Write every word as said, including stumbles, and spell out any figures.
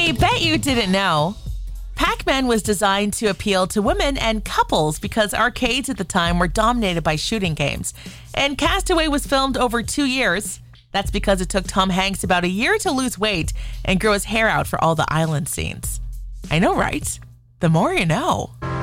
I bet you didn't know. Pac-Man was designed to appeal to women and couples because arcades at the time were dominated by shooting games. And Castaway was filmed over two years. That's because it took Tom Hanks about a year to lose weight and grow his hair out for all the island scenes. I know, right? The more you know.